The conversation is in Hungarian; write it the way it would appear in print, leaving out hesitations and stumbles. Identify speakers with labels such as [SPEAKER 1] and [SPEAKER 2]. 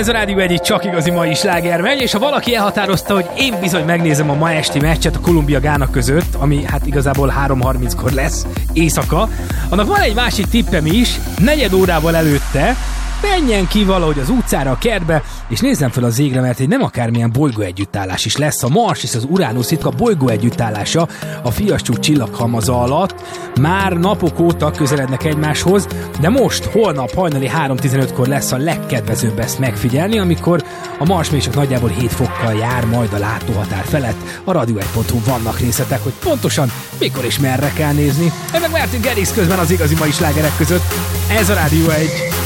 [SPEAKER 1] Ez a Rádió egy csak igazi mai sláger megy, és ha valaki elhatározta, hogy én bizony megnézem a ma esti meccset a Kolumbia-Gána között, ami hát igazából 3:30-kor lesz éjszaka, annak van egy másik tippem is, negyed órával előtte menjen ki valahogy az utcára, a kertbe, és nézzem fel az égre, mert egy nem akármilyen bolygó együttállás is lesz. A Mars és az Uranus ritka bolygó együttállása a Fiascsú csillaghalmaza alatt már napok óta közelednek egymáshoz, de most, holnap hajnali 3:15-kor lesz a legkedvezőbb ezt megfigyelni, amikor a Mars még csak nagyjából 7 fokkal jár majd a látóhatár felett. A radio1.hu vannak részletek, hogy pontosan mikor és merre kell nézni. Ennek Martin Garrix közben az igazi mai slágerek között. Ez a Rádió 1.